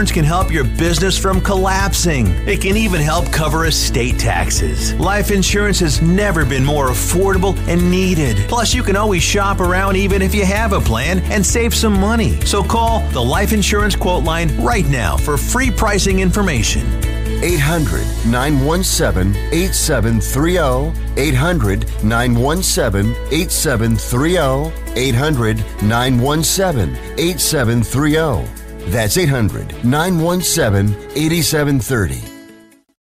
can help your business from collapsing. It can even help cover estate taxes. Life insurance has never been more affordable and needed. Plus, you can always shop around even if you have a plan and save some money. So call the Life Insurance Quote Line right now for free pricing information. 800-917-8730. 800-917-8730. 800-917-8730. That's 800-917-8730.